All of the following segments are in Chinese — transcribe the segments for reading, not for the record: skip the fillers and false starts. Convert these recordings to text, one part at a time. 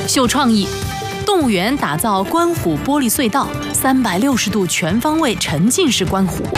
秀创意，动物园打造观虎玻璃隧道，360度全方位沉浸式观虎。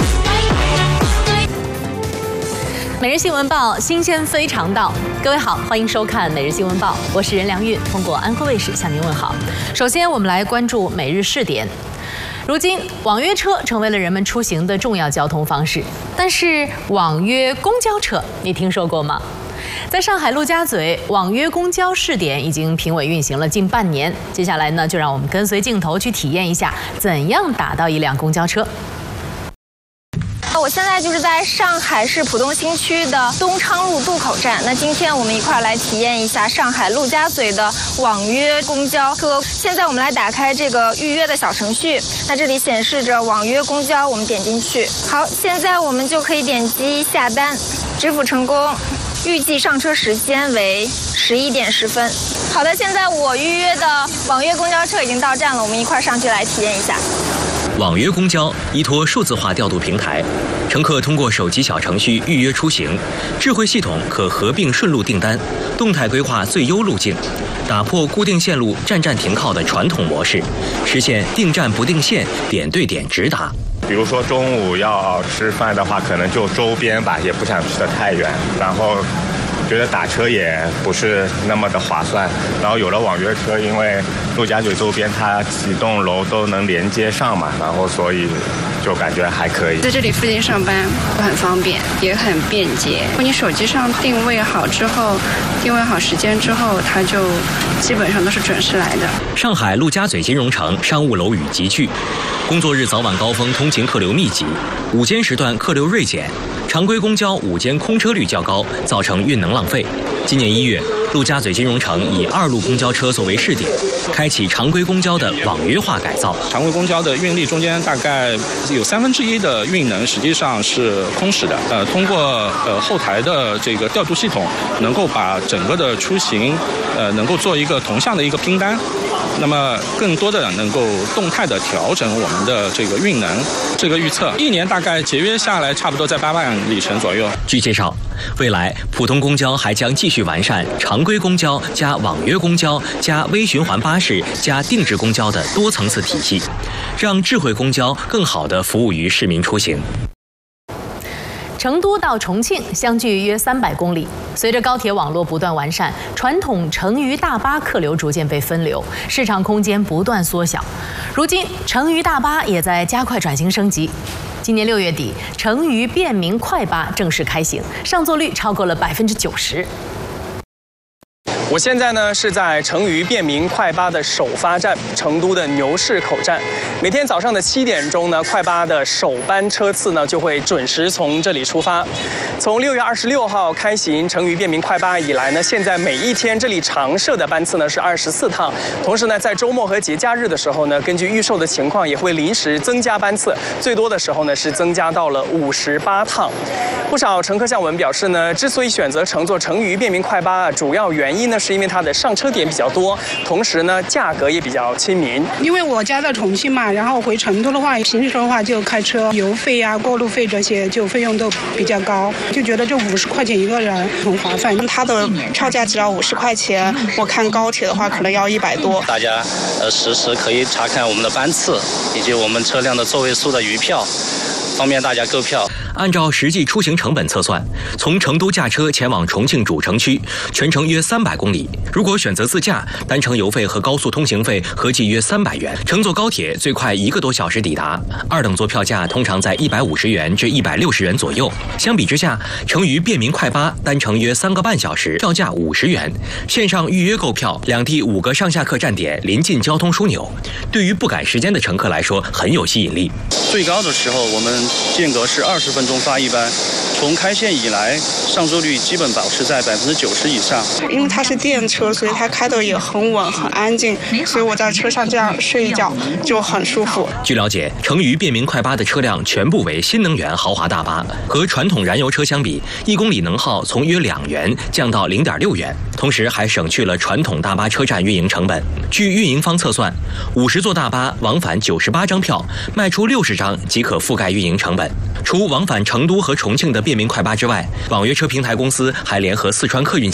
每日新闻报，新鲜非常到。各位好，欢迎收看每日新闻报，我是任良韵，通过安徽卫视向您问好。首先，我们来关注每日试点。如今，网约车成为了人们出行的重要交通方式，但是网约公交车，你听说过吗？在上海陆家嘴，网约公交试点已经评委运行了近半年。接下来呢，就让我们跟随镜头去体验一下，怎样打到一辆公交车。 我现在就是在上海市浦东新区的东昌路渡口站。那今天我们一块来体验一下上海陆家嘴的网约公交车。现在我们来打开这个预约的小程序，那这里显示着网约公交，我们点进去。好，现在我们就可以点击下单，支付成功。预计上车时间为11点10分。好的，现在我预约的网约公交车已经到站了，我们一块上去来体验一下。 网约公交依托数字化调度平台，乘客通过手机小程序预约出行，智慧系统可合并顺路订单，动态规划最优路径，打破固定线路站站停靠的传统模式，实现定站不定线、点对点直达。 比如说中午要吃饭的话，可能就周边吧，也不想去得太远，然后觉得打车也不是那么的划算。然后有了网约车，因为陆家嘴周边它几栋楼都能连接上嘛，然后所以就感觉还可以。 在这里附近上班很方便，也很便捷。你手机上定位好之后，定位好时间之后，它就基本上都是准时来的。 上海陆家嘴金融城商务楼宇集聚，工作日早晚高峰通勤客流密集，午间时段客流锐减，常规公交午间空车率较高，造成运能浪费。今年1月，陆家嘴金融城以2路公交车作为试点，开启常规公交的网约化改造。 常规公交的运力中间大概有1/3的运能实际上是空驶的。通过后台的这个调度系统，能够把整个的出行能够做一个同向的一个拼单。那么更多的能够动态的调整我们的这个运能，这个预测1年大概节约下来差不多在8万里程左右。 据介绍，未来浦东公交还将继续完善常规公交加网约公交加微循环巴士加定制公交的多层次体系，让智慧公交更好地服务于市民出行。 成都到重庆相距约300公里，随着高铁网络不断完善，传统成渝大巴客流逐渐被分流，市场空间不断缩小。如今，成渝大巴也在加快转型升级。今年6月底，成渝便民快巴正式开行，上座率超过了90%。 我现在呢是在成渝便民快巴的首发站成都的牛市口站。每天早上的7点钟呢，快巴的首班车次呢就会准时从这里出发。从6月26号开行成渝便民快巴以来呢，现在每一天这里常设的班次呢是24趟。同时呢，在周末和节假日的时候呢，根据预售的情况也会临时增加班次，最多的时候呢是增加到了58趟。不少乘客向我们表示呢，之所以选择乘坐成渝便民快巴，主要原因呢是因为它的上车点比较多，同时呢价格也比较亲民。 因为我家在重庆嘛，然后回成都的话，平时的话就开车，油费啊、过路费这些就费用都比较高，就觉得这50块钱一个人很划算。 它的票价只要50块钱，我看高铁的话可能要100多。 大家实时可以查看我们的班次以及我们车辆的座位数的余票，方便大家购票。 按照实际出行成本测算，从成都驾车前往重庆主城区，全程约300公里。如果选择自驾，单程油费和高速通行费合计约300元。乘坐高铁最快1个多小时抵达，2等座票价通常在150元至160元左右。相比之下，成渝便民快巴单程约3个半小时，票价50元。线上预约购票，2地5个上下客站点临近交通枢纽，对于不赶时间的乘客来说很有吸引力。 最高的时候我们间隔是20分钟发一班，从开线以来上座率基本保持在90%以上。 因为它是电车，所以它开得也很稳很安静，所以我在车上这样睡一觉就很舒服。 据了解，成渝便民快巴的车辆全部为新能源豪华大巴，和传统燃油车相比，1公里能耗从约2元降到0.6元，同时还省去了传统大巴车站运营成本。据运营方测算，50座大巴往返98张票，卖出60张即可覆盖运营成本。除往返成都和重庆的便民快巴之外，网约车平台公司还联合四川客运